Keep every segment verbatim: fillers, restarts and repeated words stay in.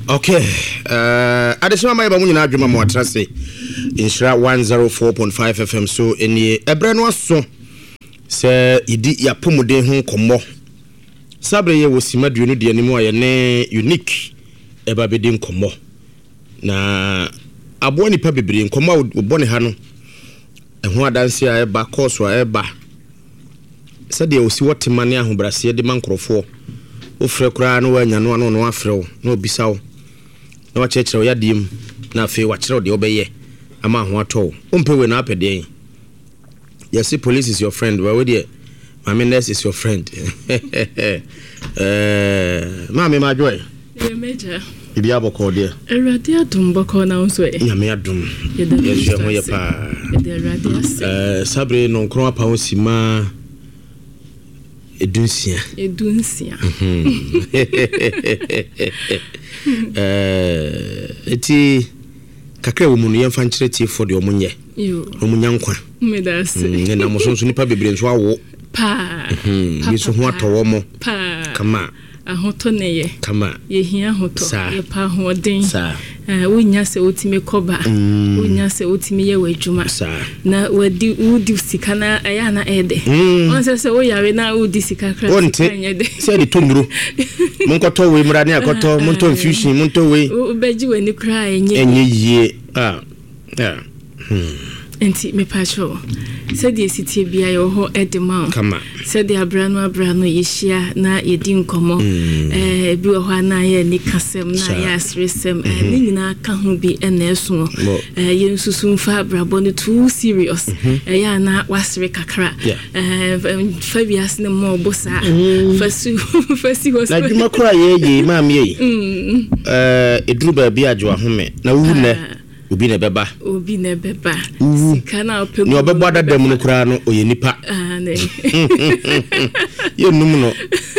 Okay. Uh, adesima mai ba mu nyina adwuma mo atrase. Inshira one oh four point five F M so eni ebre no aso. Se idi ya pomuden ho kommo. Sabre ye wosimadu no de animu aye ne unique eba bedi kommo. Na abo nipa bebre kommo obone ha no. Eho adanse a eba course a eba. Se de osi wotemane ahobrase de mankrofo. Ofre kura no wanya no no no afrew no bisawo. Na wachechero ya dim na afi wachero de obeye ama ho ato umpewe na apede. Yes, police is your friend. Why would you? Mami nurse is your friend. Eh, mami ma joy. Eh, major. Ibi aboko de. Erade adum boko na unso e. Nyame adum. Yes, you ho ye pa. Eh, sabre no nkron apa osima edunsia. Edunsia. Eh, eti kakra wo mu no yemfa nkyere tie for de omunye. Yo. Omunya nkwa. Me das. Ne na mo so so nipa bebre nso awo. Pa. Mhm. Yeso ho atowo mo. Pa. Kama. Ahoto ne ye. Kama. Ye hia hoto. Ye pa ho den. Sa. Eh wonya se otime koba. Wonya se otime ye wadwuma. Sa. Na wadi wudi sika na aya na ede. On se se wo yare na wudi sika kra. Onte. Se de tomuro. Monkoto we mra ne akoto, monto infusion, monto we. Wo beji we ni kra enye. Enye yie. Ah. Yeah. Hmm. Enti me pacho said the city bia yo ho edema kama said the abrano abrano yeshia na yedi nkomo eh bi wo ho na ye ni kasem na ya asresem eh ni nyina ka ho bi ena eso eh ye nsusu mfa abrabo no too serious eh ya na wasre kakra eh fabias ne mo bosa fasu fasi ho na djuma kura ye ye mam ye eh eduru ba bi ajo ahome na wu ne obi ne beba obi ne beba sika na opemu ni obebo adadam no kura no oye nipa ah ne ye num no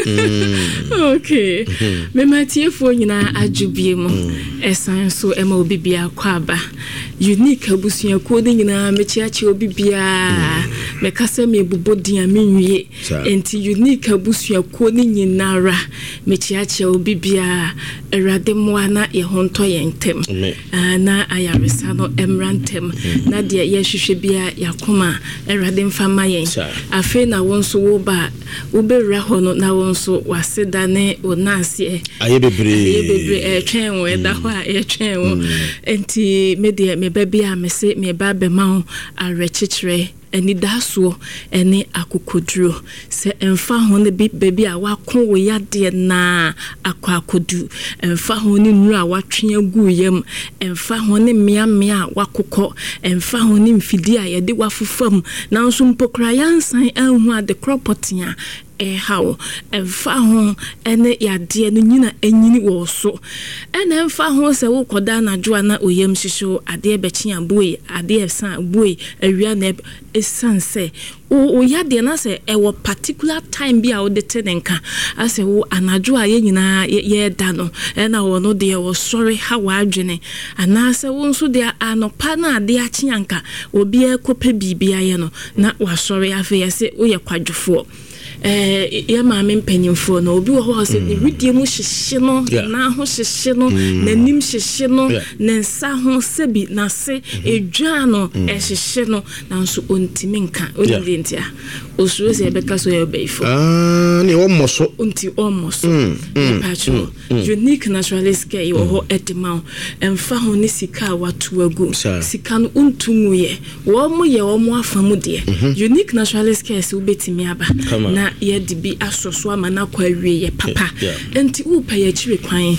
okay me matiefo nyina adwubie mu esan so ema obi bia kwaba unique abusuya ko de nyina mechiachi obi bia me kasa me bubodin amenwie enti unique abusuya ko ni nyinara mechiachi obi bia erade moa na ye honto yentem na aya resano emrantem na de ye hwehwe bia yakoma erade mfama yen afi na wonso wo ba wo bewra hono na wonso waseda ne onase aye bebre aye bebre e twen wo da ho a ye twen wo enti me de me ba bia me se me ba be ma arechichire eni daso eni akokoduro se emfa ho ne bebi a wakon wo yade na akwakodu emfa ho ne nuru a watwe agu yam emfa ho ne mia mia wakokọ emfa ho ne mfidi a yede wafufam na nso mpokra yansan anhu ade kropotia eh how emfa ho ene yade no nyina enyini wo so ene emfa ho se wo koda na joa na oyam hihyo ade bechi aboy ade san boy awia na esanse o yade na se e wo particular time bia wo de tenenka ase wo anajo a ye nyina ye da no ena wo no de wo sorry ha wa adwene ana se wo nso de anopa na ade achianka obi ekope bibia ye no na wa sorry afa ye se wo ye kwadwofo eh ya ma me mpanimfo no obi wo ho se ne widie mu hyehye no na ho hyehye no nanim hyehye no na nsa ho sebi na se edwa no e hyehye no na nso ontimi nka onidi ntia osuro se ebeka so ye beifo ah ni omoso onti omoso pacho unique naturalist care wo ho edema emfa ho ne sika watu agu sika no untumu ye wo mo ye wo mo afamu de unique naturalist care se ubetimi aba na ye dibi asoso amana kwa wie ye papa enti upa ye chire kwan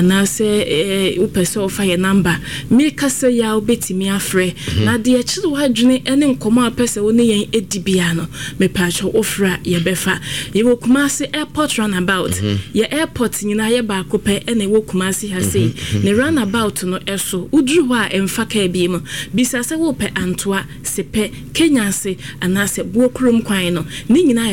anase upa se ofa ye number me kasa ya obetimi afre na de ye chire wadwene ene nkomo apese woni ye edibia no me pacho ofra ye befa ye wo Kumasi airport runabout ye airport nyina ye ba kope ene wo Kumasi ha sei ne runabout no eso udru ho a emfa ka bi mu bisa se wo pe antoa sepe Kenya se anase buokrum kwan no ni nyina ye kwan ba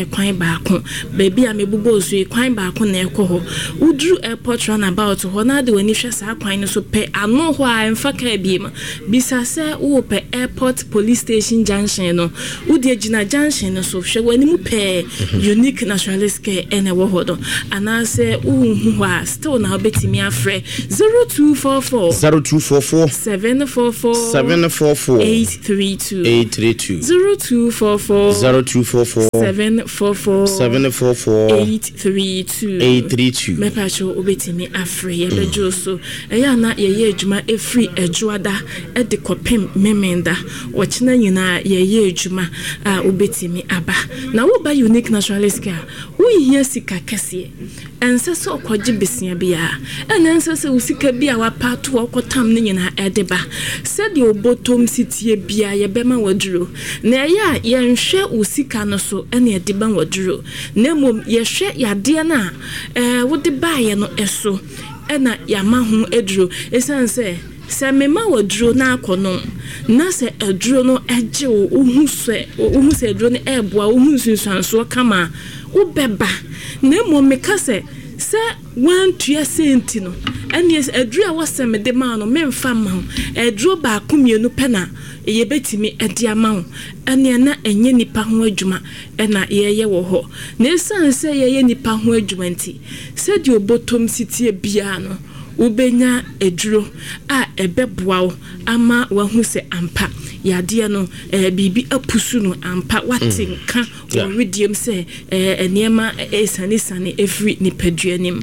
baako baby a mebubo so kwan baako na ekọ ho udru airport runabout ho na de wani hwe saa kwan no so pe ano ho a emfa ka biema bisa se wo pe airport police station junction no udi agina junction no so hwe wani mu pe unique nationalist care ene wo ho do ana se unhu a still na obetimi afre zero two four four zero two four four seven four four seven four four eight three two eight three two zero two four four zero two four four seven four four seven four four eight three two eight three two me pacho obetimi afre ye bejo so eya na ye ye adwuma efri adwoada e de kopem memenda wo kina nyina ye ye adwuma a obetimi aba na wo ba unique naturalist care wo hia sika kese ense so okoje besia bia enense se usika bia wa pato okotam ne nyina edeba se de obotom sitie bia ye bema waduro na ya ye nhwe usika no so ene edeba waduro na mom ye hwe yade na eh wode baaye no eso ena yama ho eduro esanse se mema waduro na akono na se eduro no eje wo hu se wo se eduro no eboa wo hu sunsanso kama wo beba na mom meka se se one tua senti no ene eduro a wasem de ma no memfa ma ho eduro ba komienu pena ye betimi ede ama ho ene na enye nipa ho adwuma ena ye ye wo ho na esanse ye ye nipa ho adwuma nti se di obotom sitie bia no ubenya eduro a ebeboa ama wahu se ampa yade no eh, bibi apusu no ampa watinka wo rediem se eh, eniema esane sane efri nipaduanim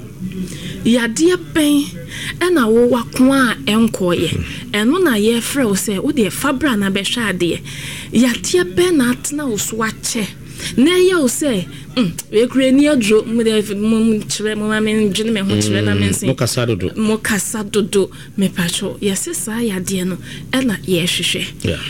yade ben ena wo wako a enkoye eno na ye frɛ wo se wo de fabra na behwa ade yade ben na atena wo so ache na ye wo se mm we kure ni adro mu de mu kire mu ma men dwene me ho kire na men sin mo kasa dodo mo kasa dodo me pacho yese sa yade no ena ye hwehwe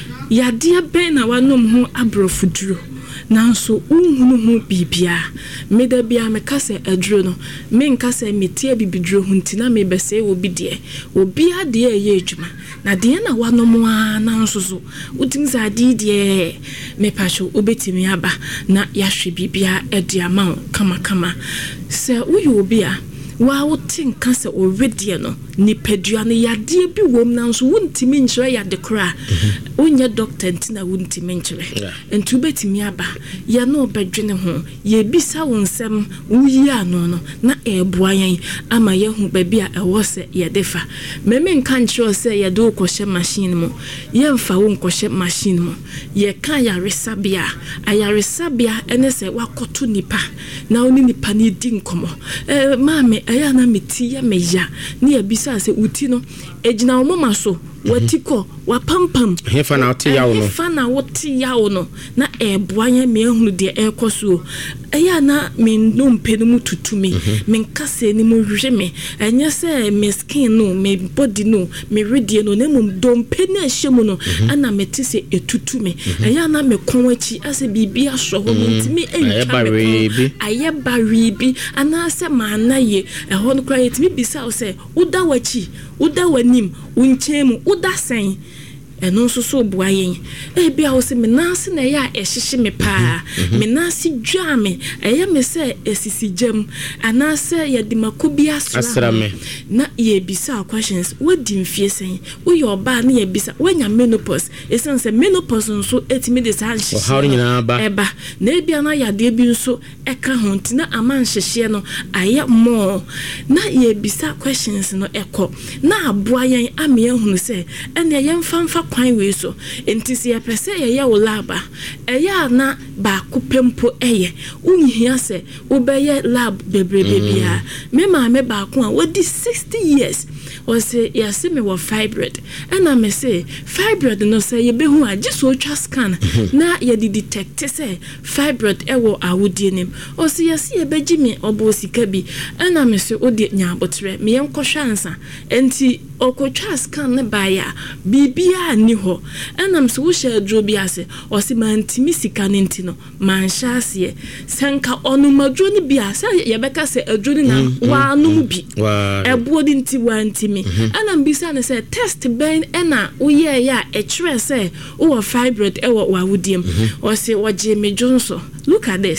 yade ben na wanom ho abrofuduro nanso unhunu hu bibia meda bia me kase aduro no me nkase metie bibiduro hu ntina me bese wo bidie obi ade ye adwuma na de na wanom a nanso so utimza ade de me pacho obetimi aba na yahwe bibia ede ama kama kama se uyu obi a wa wotin kase already no nipadua no yade bi wom nanso wontimi nkyere yade kra onye doctor ntina wontimi nkyere entu betimi aba ya no bedwene ho ye bisa wonsem wuyi ano no na eboa yan ama ye hu ba bia ewo se ye defa meme nka nkyere se ye do kohye machine mo ye mfa wo nkohye machine mo ye kan ya resabia ayaresabia ene se wakoto nipa na oni nipa ni di nkomo eh maame aya na meti ya meya ni ebisa se uti no ejina wo mama so watiko wapampam hefa na oti yawo no hefa na oti yawo no na eboanya me ehunu de ekoso aya na me no mpenu mututumi me nkase ni mu hwe me enya se me skin no me body no me redie no na mum dompe na hyemu no ana meti se etutume aya na me konwachi ase bibi ahwo ho ntimi entwa me ayeba ribi ana se manaye ehon no kra yetimi bisa se uda wachi uda wanim unchemu uda sen eno so so boayen e bia wo se menase na ya ehyehye me pa menase dwa me eye me se esisi jam anase ya di makobi asra na ye bisa questions what di mfie sen wo ye oba na ye bisa wanya menopause esense menopause nso etimi de sa o hawri nyina ba eba na e bia na ya de bi nso eka ho ntina aman hyehye no aye mo na ye bisa questions no eko na aboayen ame ehunu se ene ye mfamfa kwan we so entisi ya pese ye ya laba eya na ba kupempo eye unhia se ubeye lab bebrebe bia me ma me ba ko a wodi sixty years o se ya se me wo fibroid and me say fibroid no say ye behu a just so twa scan na ye di detect say fibroid e wo awodie nim o se ya se ye beji me obo sika bi and me say odi nya abotre me yen kohwansa enti okotwa scan ne ba ya bibia ni ho enam so wo share dro bi ase o se mantimi sika ne ntino manhya ase senka onumadro ni bi ase ye beka se adro ni na wa anum bi ebo di nti wa ntimi enam bisa ne se test ben ena wo ye ya e kire se wo fibroid e wo awudiem o se wo je me jonso look at this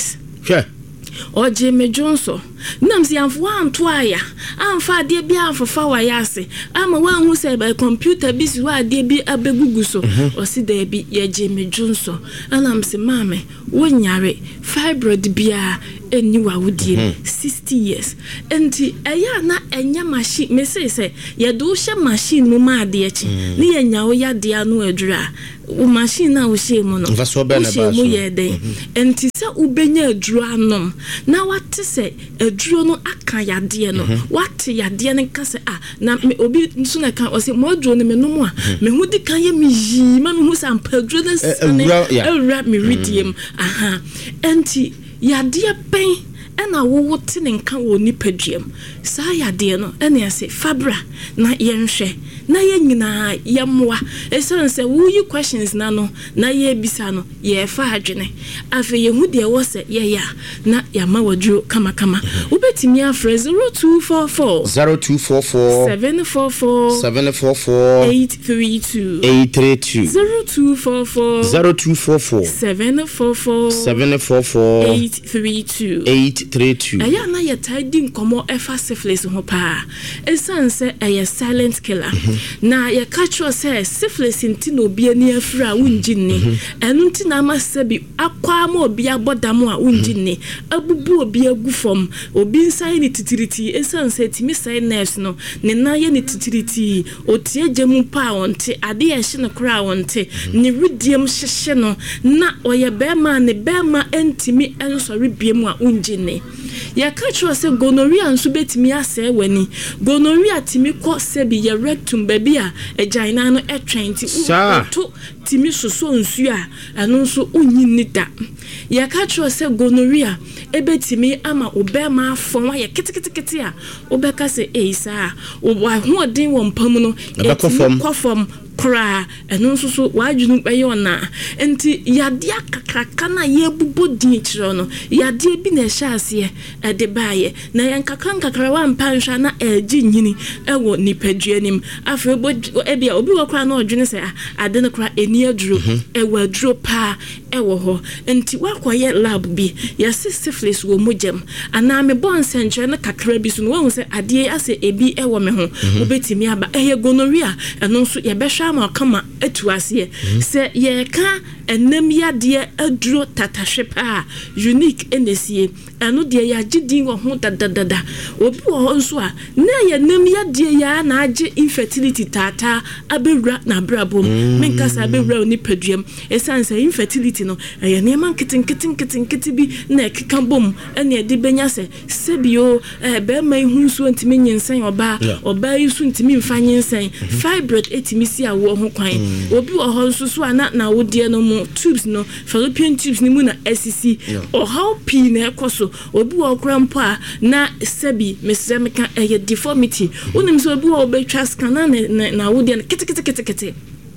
hwe oje mejonso nam si amfo anto aya amfa de bia amfofa wa yase ama wan hu se ba computer bi si wa de bi abegugu so o si da bi ye je mejonso anam se mame wonyare fibroid bia eni wa wudie sixty years enti eya na enya machine me say say ye do hye machine mu ma de echi ne ye nya wo ya de anu adura o machine na wo hye mu no vaso be na ba so mu ye de enti se ubenya adura anom na wate se aduro no aka yade no wate yade ne ka se ah na obi nso na ka o se mo aduro ne menum a me hu di kan ye me yi ma me hu sam paduro ne sane ewra me rediem aha enti yade pen ena wo wote ne nka wo ni paduam sa yade no ena ase fabra na yenhwe na yenyina yemwa esan se wo yi questions na no na ye bisa no ye fa adwene afa ye hu de wo se ye ya na ya ma waduro kama kama obetimi afre zero two four four zero two four four seven four four seven four four eight three two eight three two zero two four four zero two four four seven four four seven four four eight three two eight three two aya na ye tidy nkomo efa syphilis ho pa esan se eye silent killer na ye catch say syphilis nti no obi ani afra wunji ni enu nti na amasabi akwa ma obi abodam a wunji ni abubu obi agufom obi nsan ni titiriti esan se timi sai nurse no ne na ye ni titiriti otie gemu pa wonte ade ye hye no kra wonte ni rediem hyehye no na oye bema ne bema entimi ensori biem a wunji ni ya catch say gonorrhea nso betimi ase wani gonorrhea timi ko sebi ye rectum baby a egina no etwenti to timi soso nsu a anu nso unyini da ya catch say gonorrhea ebetimi ama obema afon wa ye kitikitikiti a obeka se eisa wa hoodin wo mpam no etimi kofom kra enu nso so wadwunu beye ona enti yade akakraka na ye bubo din kiro no yade bi na hyase e de baye na yankaka nkakra wa mpanhwa na agi nyini ewo nipaduanim afre bo ebia obi wo kra na odwene se ade ne kra eni aduro ewo aduro pa ewo ho enti wakoye lab bi ya syphilis wo mojem ana me bon sentre na kakra bi so no wo se ade ase ebi ewo me ho obetimi aba eye gonorrhea enu nso ye be ma kama etuase se ye ka enem yade aduro tatahwepa unique enesie anu de ya gidin wo ho dadadada obi wo nso a na ye nem yade ya na age infertility tata abewra na brabom menka sa abewra oni paduam esanse infertility no ye neman kitin kitin kitin kitin bi na ekika bom ene ede benya se sebio e be mai hunso ntimi nyensen oba oba yisu ntimi mfanyensen fibroid etimi si awo ho kwan obi wo ho nso so ana na wodie no mu tubes no fallopian tubes ni mu na S C o how p na ekoso obi wo krampo a na sebi mesemeka eye deformity unim so obi wo betwa scan na na wodie no kitikitikiti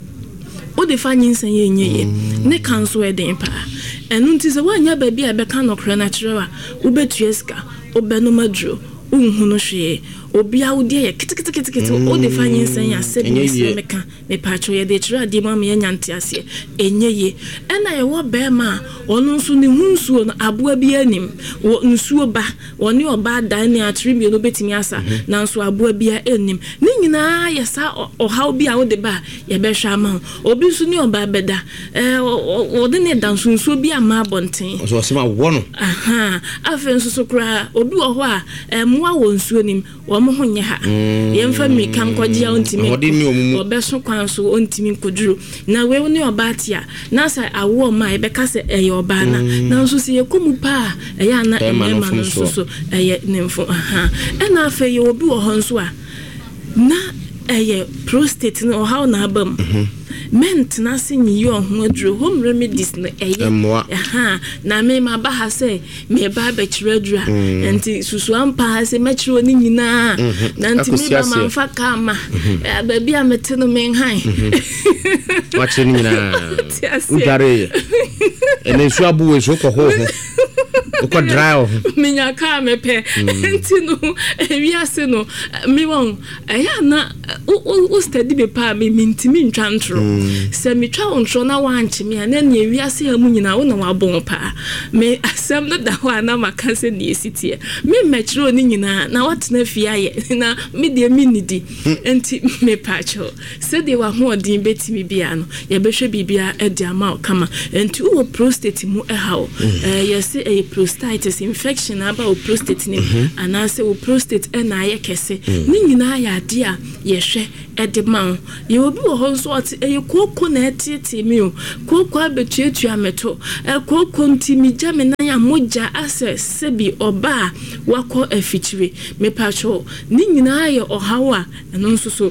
o de fanyin ye nyeye ne kanso e den pa enu nti se wanya ba bia be kan okra na kirewa ubetueska obenu madro unhunu hwe obi awudi ye kitikitikiti o de fanyin san ya sebi mesemeka me pacho ye de kire ade ma me nyante ase enyeye ena ye wo be ma onu nso ne hunsuo no aboa bi anim wo nsuo ba woni oba dan ne atribio no betimi asa nanso aboa bi anim ni nyina ye sa o haw bi a wo de ba ye be hwa ma obi nso ni oba beda eh wo de ne dan nsuo bi ama bonten so sema wo no aha afa nso so kra obi wo ho a moa wo nsuo nim wo mo ho nye ha yemfa mi kan kwagia ontimi obeso kwan so ontimi nkoduru na we ni oba atia na sa awo ma e be ka se eye oba na na nso se yekomu pa eye ana ema no nso so eye nemfo aha ena afa ye obi wo ho nso a na eye prostate no how na abam ment na sinyi yo ho aduro home remedies no eye aha na me ma ba ha se me ba ba kire adura enti susu ampa ha se ma kire oni nyina na enti me ba ma fa kama ba bia mete no men han wa kire nyina udare ene su abu we so ko ho ho Uko dry. Minya ka me pe. Enti no ewiase no me won eya na o study be pa me mintimi ntwa ntro. Se me twa ntro na wanche me na na ewiase amu nyina wo na wabon pa. Me asem no da ho ana maka se na esitie. Me mechiro ni nyina na watena fie aye na me de me nidi. Enti me pacho. Se de wa ho odin betimi bia no ye behwe bibia e de ama kama. Enti wo prostate mu e hawo. Eh yes e prostatitis infection aba o prostate ni anase o prostate e na aye kese. Ni nyina ya de a ye hwe e de ma. Ye obi wo ho so ot e koko na etete mi o. Koko abetuatua meto. E koko ntimi jame na ya moja ase sebi oba wako efichire me pacho ni nyina ye ohawa eno nso so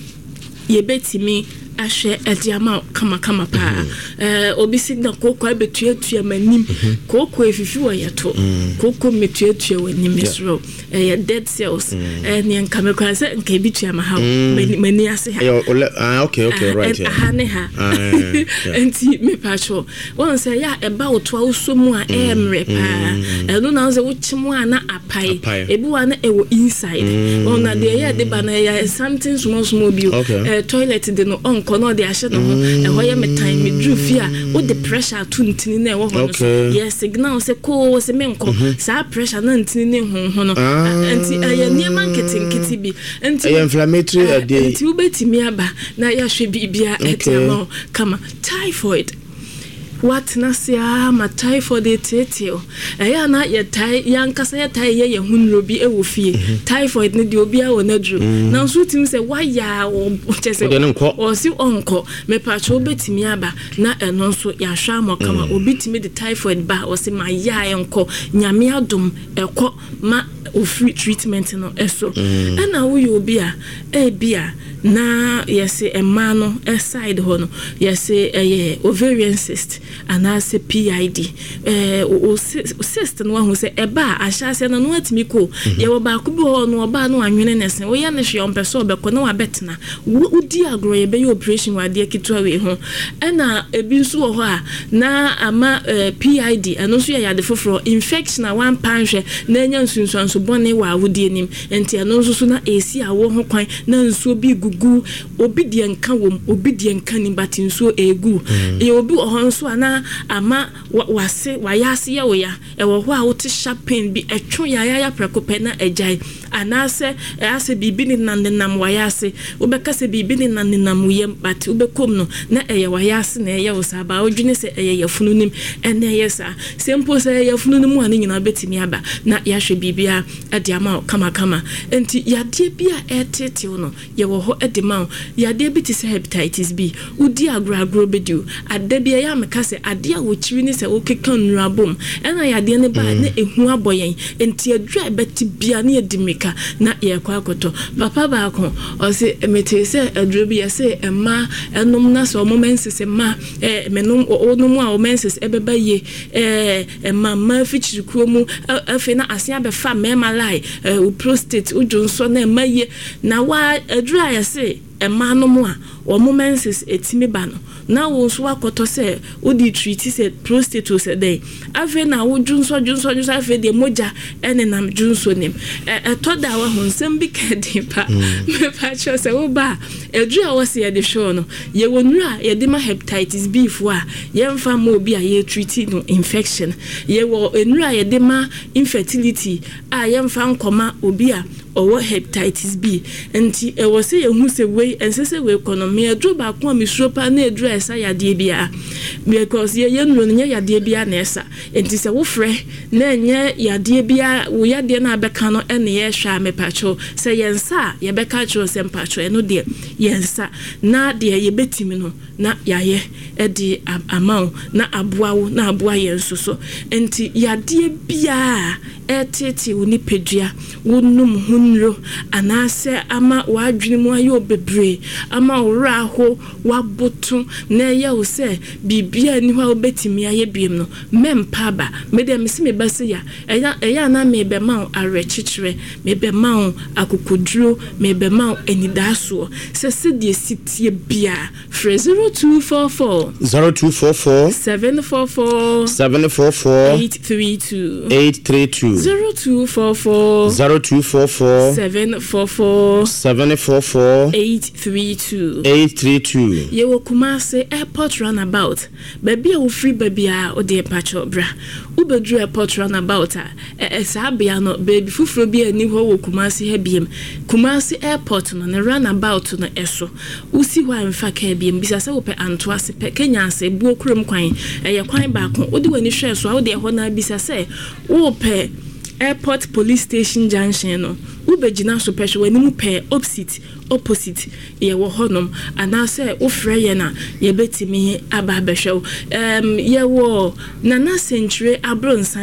ye betimi ahwe ediama kama kama pa eh obi signa koko abetuatua manim koko efifi wo yeto koko metuatua wanim mesro eh dead cells eh ne nka mekwa se nka bitua ma ha mani ase ha ah okay okay right yeah ha ne ha enti me pacho won say ya eba oto awsomu a emre pa eno na ze wuchimo ana apai ebi wa na ewo inside ona de ya de ba na ya something small small bio eh toilet de no kono de ahye no e ho ye metan me dru fi a wo the pressure to ntini na e wo ho so yes signal se ko se menko sa pressure na ntini ne ho ho no anti aye niema nketin kiti bi anti inflammatory ade anti ubetimi aba na ya hwe bibia etemo kama typhoid what na sia ma typhoid etetio eya na ye tai yankasa ye tai ye ye hunro bi e wo fie typhoid ne de obi a wo na dru na so tim se waya wo chese o si onko me pa cho betimi aba na eno so ya hwa mo kama obi timi de typhoid ba o se ma ya enko nyame adom ekọ ma o free treatment no eso ana wo yo bi a e bi a na yesi ema no e side ho no yesi eh ovarian cyst ana se P I D eh o cyst no ho se eba ahyase no no atimi ko ye wo ba ko bi ho no oba no anwene nesen wo ya ne hwe ompeso obeko na wabetena udi agro ye be operation wade kitwa we ho ena ebi nso ho a na ama P I D eno so ya de foforo infection a wan panhwe na enya nsunsuanso bone wa awudi enim enti eno nso so na esi awo ho kwan na nsuo bi gugu obi de nka wom obi de nka ni bati nsuo egu e obi ho nso ana ama wase wayase ye wo ya e wo ho a wote sharp pain bi etwo ya ya prekope na ejai anase ase bibi ni nanenam wayase obeka se bibi ni nanenam yem but obekom no na eye wayase na eye wo saba odwene se eye yafununim ene eye sa sempo se eye yafununim ane nyina betimi aba na yahwe bibia ade ama kama kama enti yade bia etete no ye wo ho ade ma yade bi ti se hepatitis B udi agragro bedu ade bia ya meka se ade a wo chiri ni se wo kekan nurabom ena yade ne ba na ehu aboyen enti adwa beti bia na edimika na ye kwa akoto papa ba ko o se mete se adro bi ye se ema enum na so momensis ema eh menum onum a momensis ebeba ye eh ema ma fichiri kuomu afi na asia be fa mema lai o prostate udunso na ema ye na wa adro ya se ema no mu a o momensis etimi ba no na wo so akoto se odi treat se prostate se dey afi na wo junso junso junso afi de moja ene nam junso nim e to da wa honsem bi kedi pa me pa cho se wo ba edu a wo se ye de show no ye wonura ye de ma hepatitis B fo a ye mfa ma obi a ye treat no infection ye wo enura ye de ma infertility a ye mfa nkoma obi a owo hepatitis B enti e wo se ye hu se we ensese we economy edu ba ko mi sropa na edu esa yade bia because ye ye nuru nya yade bia na esa enti se wo frɛ na nya yade bia wo yade na abeka no ene ye hwa mepacho se yensa ye beka cho se mpacho eno de yensa na de ye betimi no na yaye e de amao na aboawo na aboa yenso so enti yade bia etete wo ni pedua wo num nro anase ama wadwene mu ayo bebre ama ora ho waboto na ye wo se bibia ni ho obetimi aye biem no mempa ba me de me se me base ya eya eya na me be ma arechichire me be ma akokoduro me be ma enidaso se se de sitie bia zero two four four zero two four four seven four four seven four four eight three two eight three two zero two four four zero two four four seven four four seven four four eight three two eight three two. Ye wo Kumasi airport runabout baby a wo free baby a o de pacho bra ubedru airport runabout a esa bia no baby fufuro bi ani ho wo Kumasi ha biem Kumasi airport no ne runabout no eso usi ho amfa ka biem bisa se wo pe anto ase pe Kenya ase bu okurum kwan eye kwan ba ko odi wani hwe so a wo de ho na bisa se wo pe airport police station junction no ubegina so pe wani mu pe opposite opposite ye wo honom anase wo frɛ ye na ye betimi aba behwew em ye wo nana century abronsan